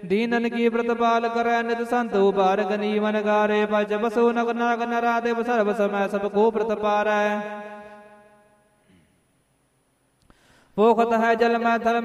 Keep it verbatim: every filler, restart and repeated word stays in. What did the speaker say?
दीनन की प्रतिपाल करै नित संत उबार गनी मन गारे भज बसु नग नाग नरादेव सर्व समय सबको प्रतिपारै पोखत है जल में धर्म